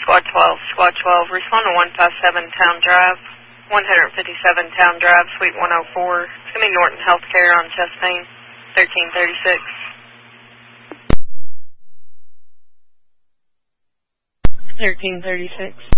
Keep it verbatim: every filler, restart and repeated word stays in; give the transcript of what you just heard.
Squad twelve, Squad twelve, respond to one five seven Town Drive, one fifty-seven Town Drive, Suite one oh four. It's going to be Norton Healthcare on chest pain, thirteen thirty-six. thirteen thirty-six.